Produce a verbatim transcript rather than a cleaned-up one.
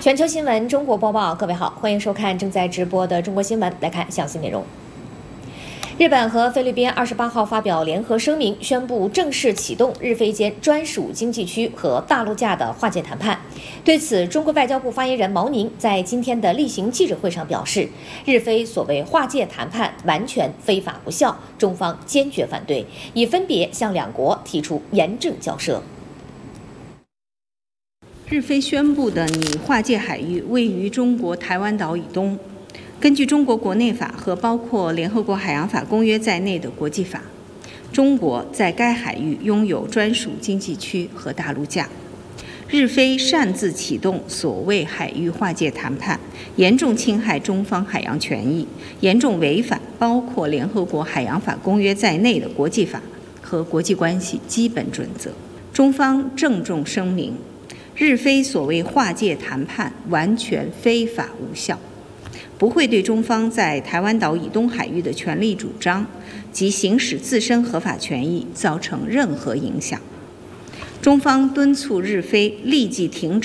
全球新闻中国播报，各位好，欢迎收看正在直播的中国新闻。来看详细内容。日本和菲律宾二十八号发表联合声明，宣布正式启动日菲间专属经济区和大陆架的划界谈判。对此，中国外交部发言人毛宁在今天的例行记者会上表示，日菲所谓划界谈判完全非法无效，中方坚决反对，已分别向两国提出严正交涉。 日菲宣布的拟划界海域位于中国台湾岛以东。根据中国国内法和包括联合国海洋法公约在内的国际法，中国在该海域拥有专属经济区和大陆架。日菲擅自启动所谓海域划界谈判，严重侵害中方海洋权益，严重违反包括联合国海洋法公约在内的国际法和国际关系基本准则。中方郑重声明。 日菲所谓划界谈判完全非法无效，不会对中方在台湾岛以东海域的权利主张及行使自身合法权益造成任何影响。中方敦促日菲立即停止。